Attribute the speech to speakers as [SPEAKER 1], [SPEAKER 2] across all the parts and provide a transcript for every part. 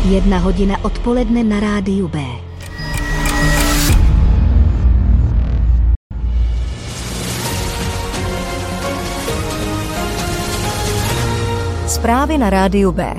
[SPEAKER 1] 1:00 odpoledne na rádiu B.
[SPEAKER 2] Zprávy na rádiu B.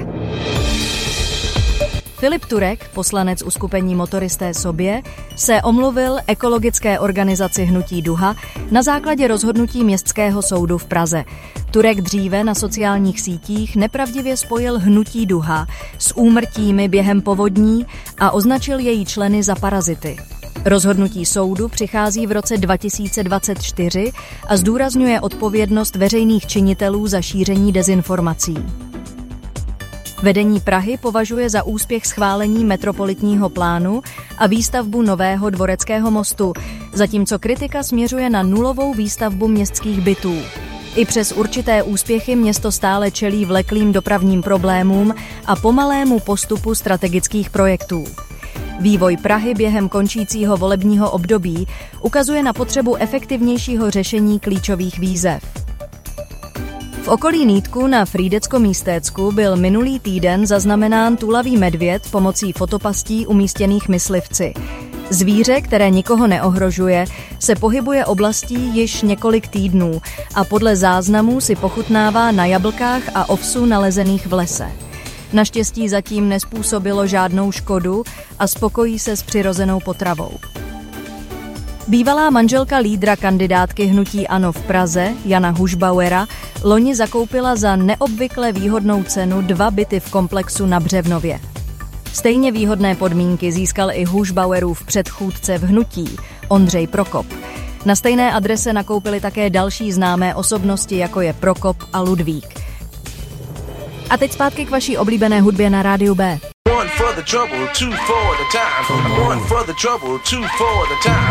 [SPEAKER 2] Filip Turek, poslanec uskupení Motoristé sobě, se omluvil ekologické organizaci Hnutí Duha na základě rozhodnutí Městského soudu v Praze. Turek dříve na sociálních sítích nepravdivě spojil Hnutí Duha s úmrtími během povodní a označil její členy za parazity. Rozhodnutí soudu přichází v roce 2024 a zdůrazňuje odpovědnost veřejných činitelů za šíření dezinformací. Vedení Prahy považuje za úspěch schválení metropolitního plánu a výstavbu nového Dvoreckého mostu, zatímco kritika směřuje na nulovou výstavbu městských bytů. I přes určité úspěchy město stále čelí vleklým dopravním problémům a pomalému postupu strategických projektů. Vývoj Prahy během končícího volebního období ukazuje na potřebu efektivnějšího řešení klíčových výzev. V okolí Nýtku na Frýdecko-Místécku byl minulý týden zaznamenán tulavý medvěd pomocí fotopastí umístěných myslivci. Zvíře, které nikoho neohrožuje, se pohybuje oblastí již několik týdnů a podle záznamů si pochutnává na jablkách a ovsu nalezených v lese. Naštěstí zatím nezpůsobilo žádnou škodu a spokojí se s přirozenou potravou. Bývalá manželka lídra kandidátky Hnutí ANO v Praze, Jana Hušbauera, loni zakoupila za neobvykle výhodnou cenu 2 byty v komplexu na Břevnově. Stejně výhodné podmínky získal i Hušbauerův předchůdce v hnutí, Ondřej Prokop. Na stejné adrese nakoupili také další známé osobnosti, jako je Prokop a Ludvík. A teď zpátky k vaší oblíbené hudbě na rádiu B.
[SPEAKER 3] One for the trouble, two for the time. One for the trouble, two for the time.